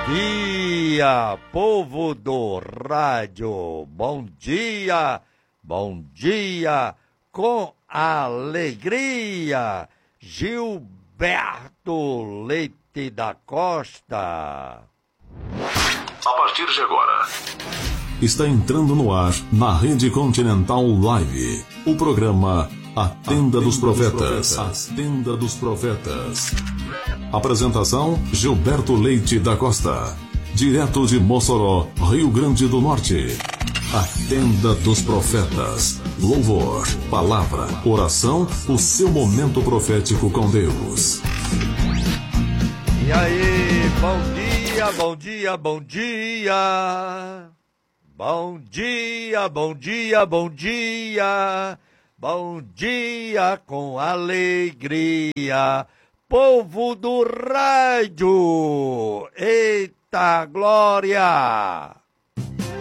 dia, povo do rádio. Bom dia, com alegria. Gilberto Leite da Costa. A partir de agora, está entrando no ar, na Rede Continental Live, o programa A Tenda dos Profetas. A Tenda dos Profetas. Apresentação: Gilberto Leite da Costa. Direto de Mossoró, Rio Grande do Norte. A Tenda dos Profetas. Louvor, palavra, oração, o seu momento profético com Deus. E aí, bom dia, bom dia, bom dia. Bom dia, bom dia, bom dia. Bom dia com alegria. Povo do rádio. Eita glória!